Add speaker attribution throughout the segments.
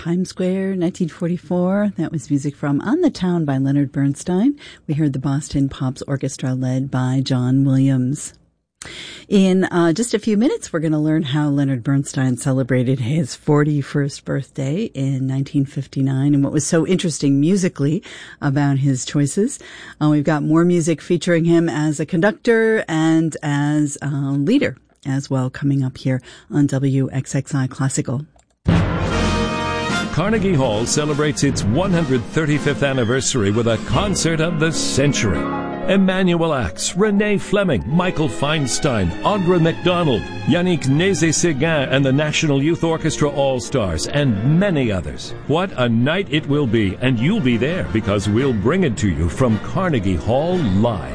Speaker 1: Times Square, 1944. That was music from On the Town by Leonard Bernstein. We heard the Boston Pops Orchestra led by John Williams. In just a few minutes, we're going to learn how Leonard Bernstein celebrated his 41st birthday in 1959 and what was so interesting musically about his choices. We've got more music featuring him as a conductor and as a leader as well coming up here on WXXI Classical.
Speaker 2: Carnegie Hall celebrates its 135th anniversary with a concert of the century. Emmanuel Axe, Renee Fleming, Michael Feinstein, Audra McDonald, Yannick Nézet-Séguin and the National Youth Orchestra All-Stars, and many others. What a night it will be, and you'll be there because we'll bring it to you from Carnegie Hall live.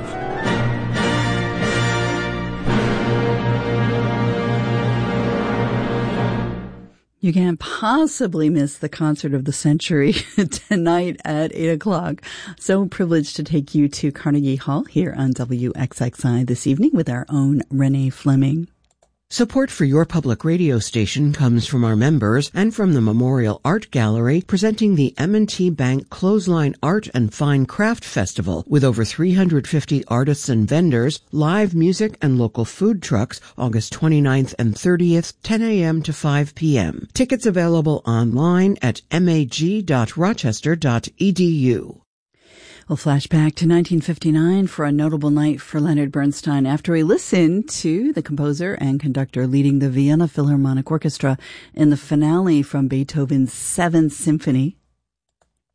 Speaker 1: You can't possibly miss the concert of the century tonight at 8 o'clock. So privileged to take you to Carnegie Hall here on WXXI this evening with our own Renee Fleming.
Speaker 3: Support for your public radio station comes from our members and from the Memorial Art Gallery presenting the M&T Bank Clothesline Art and Fine Craft Festival with over 350 artists and vendors, live music and local food trucks August 29th and 30th, 10 a.m. to 5 p.m. Tickets available online at mag.rochester.edu.
Speaker 1: We'll flash back to 1959 for a notable night for Leonard Bernstein after we listened to the composer and conductor leading the Vienna Philharmonic Orchestra in the finale from Beethoven's Seventh Symphony.